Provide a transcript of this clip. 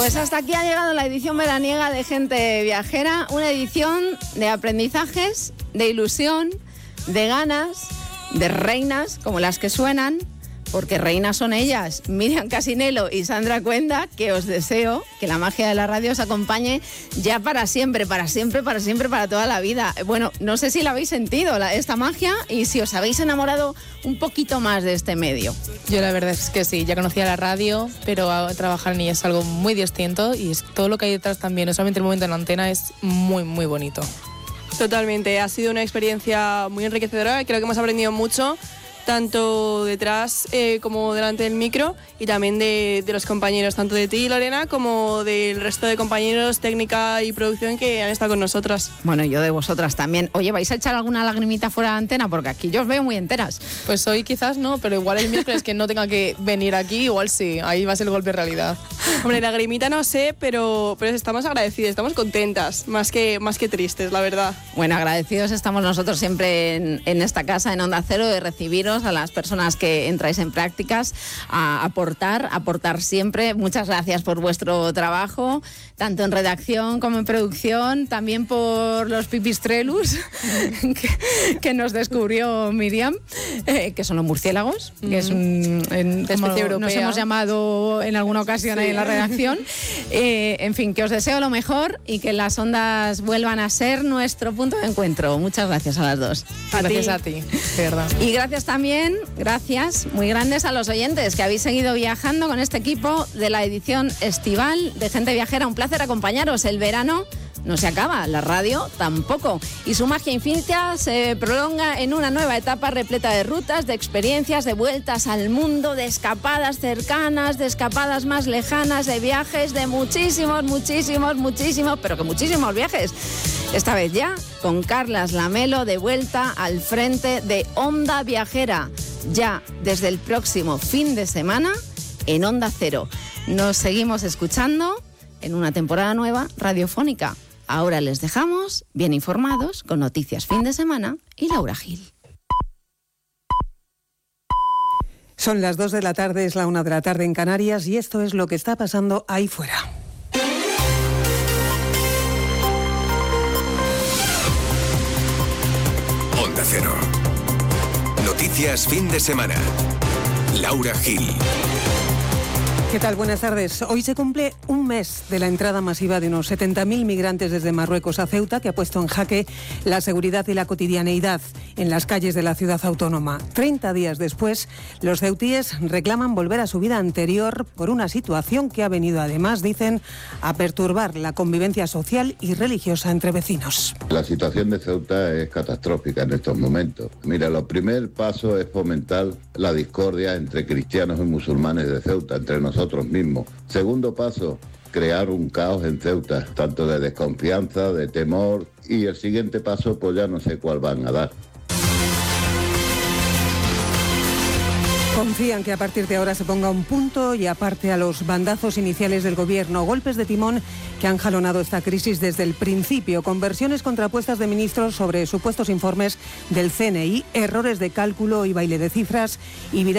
Pues hasta aquí ha llegado la edición veraniega de Gente Viajera, una edición de aprendizajes, de ilusión, de ganas, de reinas como las que suenan, porque reinas son ellas, Miriam Casinello y Sandra Cuenda, que os deseo que la magia de la radio os acompañe ya para siempre, para toda la vida. Bueno, no sé si la habéis sentido, esta magia, y si os habéis enamorado un poquito más de este medio. Yo la verdad es que sí, ya conocía la radio, pero trabajar en ella es algo muy distinto y es todo lo que hay detrás también, no solamente el momento en la antena, es muy, muy bonito. Totalmente, ha sido una experiencia muy enriquecedora, creo que hemos aprendido mucho, tanto detrás como delante del micro, y también de los compañeros, tanto de ti, Lorena, como del resto de compañeros, técnica y producción que han estado con nosotras. Bueno, yo de vosotras también. Oye, ¿vais a echar alguna lagrimita fuera de antena? Porque aquí yo os veo muy enteras. Pues hoy quizás no, pero igual el miércoles que no tenga que venir aquí, igual sí, ahí va a ser el golpe de realidad. Hombre, lagrimita no sé, pero estamos agradecidas, estamos contentas, más que tristes, la verdad. Bueno, agradecidos estamos nosotros siempre en esta casa, en Onda Cero, de recibiros a las personas que entráis en prácticas, a aportar siempre. Muchas gracias por vuestro trabajo, tanto en redacción como en producción, también por los pipistrelus que nos descubrió Miriam, que son los murciélagos, que es una especie europea. Nos hemos llamado en alguna ocasión ahí en la redacción. En fin, que os deseo lo mejor y que las ondas vuelvan a ser nuestro punto de encuentro. Muchas gracias a las dos. Gracias a ti, de verdad. Y gracias también, gracias muy grandes a los oyentes que habéis seguido viajando con este equipo de la edición estival de Gente Viajera. Un placer acompañaros. El verano no se acaba, la radio tampoco. Y su magia infinita se prolonga en una nueva etapa repleta de rutas, de experiencias, de vueltas al mundo, de escapadas cercanas, de escapadas más lejanas, de viajes, de muchísimos viajes. Esta vez ya con Carlas Lamelo de vuelta al frente de Onda Viajera, ya desde el próximo fin de semana en Onda Cero. Nos seguimos escuchando en una temporada nueva radiofónica. Ahora les dejamos bien informados con Noticias Fin de Semana y Laura Gil. Son las 2 de la tarde, es la 1 de la tarde en Canarias y esto es lo que está pasando ahí fuera. Onda Cero. Noticias Fin de Semana. Laura Gil. ¿Qué tal? Buenas tardes. Hoy se cumple un mes de la entrada masiva de unos 70.000 migrantes desde Marruecos a Ceuta, que ha puesto en jaque la seguridad y la cotidianeidad en las calles de la ciudad autónoma. 30 días después, los ceutíes reclaman volver a su vida anterior por una situación que ha venido, además, dicen, a perturbar la convivencia social y religiosa entre vecinos. La situación de Ceuta es catastrófica en estos momentos. Mira, el primer paso es fomentar la discordia entre cristianos y musulmanes de Ceuta, entre nosotros mismos. Segundo paso, crear un caos en Ceuta, tanto de desconfianza, de temor, y el siguiente paso pues ya no sé cuál van a dar. Confían que a partir de ahora se ponga un punto y aparte a los bandazos iniciales del gobierno, golpes de timón que han jalonado esta crisis desde el principio, con versiones contrapuestas de ministros sobre supuestos informes del CNI, errores de cálculo y baile de cifras y